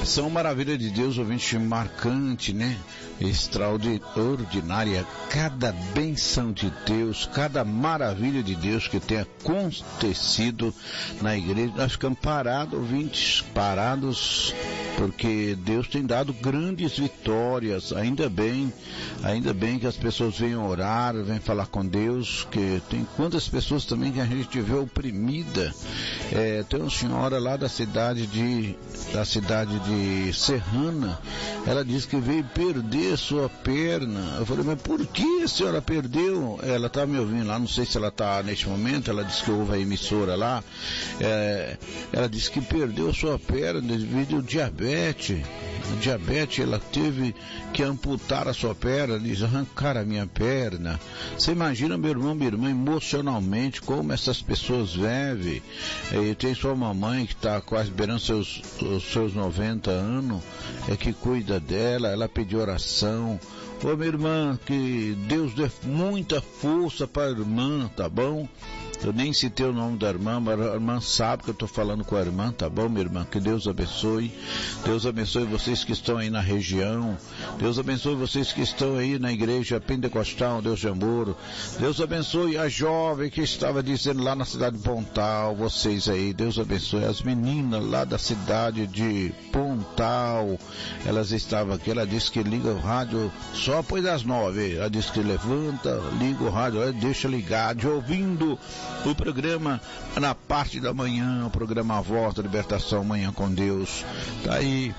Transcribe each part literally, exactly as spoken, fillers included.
São maravilha de Deus, ouvinte marcante, né? Extraordinária, cada bênção de Deus, cada maravilha de Deus que tem acontecido na igreja. Nós ficamos parados, ouvintes, parados, porque Deus tem dado grandes vitórias. Ainda bem, ainda bem que as pessoas vêm orar, vêm falar com Deus, que tem quantas pessoas também que a gente vê oprimida. É, tem uma senhora lá da cidade de, da cidade de Serrana, ela disse que veio perder sua perna. Eu falei, mas por que a senhora perdeu? Ela está me ouvindo lá, não sei se ela está neste momento, ela disse que houve a emissora lá, é, ela disse que perdeu sua perna devido ao diabetes. O diabetes, ela teve que amputar a sua perna, diz, arrancar a minha perna. Você imagina, meu irmão, minha irmã, emocionalmente, como essas pessoas vivem. E tem sua mamãe que está quase beirando seus, os seus noventa anos, é que cuida dela, ela pediu oração. Ô minha irmã, que Deus dê muita força para a irmã, tá bom? Eu nem citei o nome da irmã, mas a irmã sabe que eu estou falando com a irmã, tá bom, minha irmã? Que Deus abençoe. Deus abençoe vocês que estão aí na região. Deus abençoe vocês que estão aí na igreja pentecostal, Deus de amor. Deus abençoe a jovem que estava dizendo lá na cidade de Pontal, vocês aí. Deus abençoe as meninas lá da cidade de Pontal. Elas estavam aqui, ela disse que liga o rádio só após das nove. Ela disse que levanta, liga o rádio, deixa ligado, ouvindo o programa na parte da manhã, o programa A Voz da Libertação, Manhã com Deus. Tá aí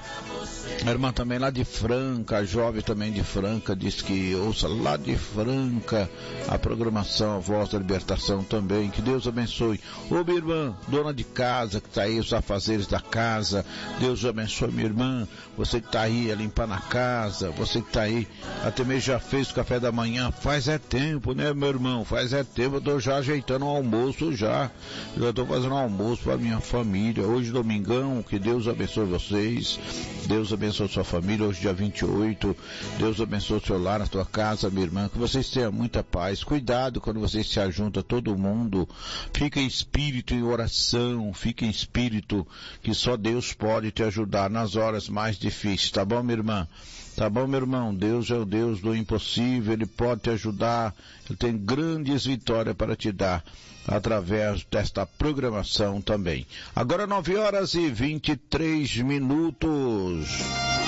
a irmã também lá de Franca, a jovem também de Franca, diz que ouça lá de Franca a programação A Voz da Libertação também. Que Deus abençoe. Ô minha irmã, dona de casa que está aí, os afazeres da casa, Deus abençoe minha irmã. Você que está aí a limpar na casa, você que está aí, até mesmo já fez o café da manhã, faz é tempo, né meu irmão, faz é tempo. Eu estou já ajeitando o almoço já, já estou fazendo um almoço para minha família, hoje domingão. Que Deus abençoe vocês, Deus abençoe sua família, hoje dia vinte e oito, Deus abençoe o seu lar, a sua casa, minha irmã, que vocês tenham muita paz. Cuidado quando vocês se ajuntam, todo mundo, fica em espírito em oração, fica em espírito, que só Deus pode te ajudar nas horas mais difíceis, tá bom minha irmã? Tá bom, meu irmão? Deus é o Deus do impossível, Ele pode te ajudar, Ele tem grandes vitórias para te dar, através desta programação também. Agora nove horas e vinte e três minutos.